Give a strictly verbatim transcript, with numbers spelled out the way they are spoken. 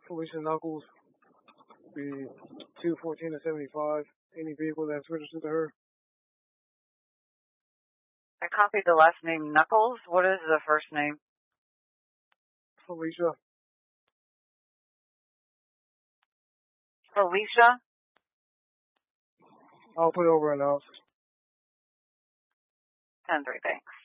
Felicia Knuckles, be two fourteen to seventy-five. Any vehicle that's registered to her. I copied the last name Knuckles. What is the first name? Felicia. Felicia? I'll put it over and out. ten three, thanks.